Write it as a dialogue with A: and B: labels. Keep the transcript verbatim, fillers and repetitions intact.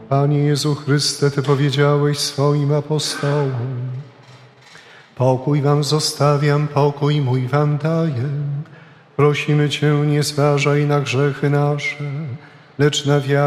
A: Panie Jezu Chryste, Ty powiedziałeś swoim apostołom: pokój wam zostawiam, pokój mój wam daję. Prosimy Cię, nie zważaj na grzechy nasze, lecz na wiarę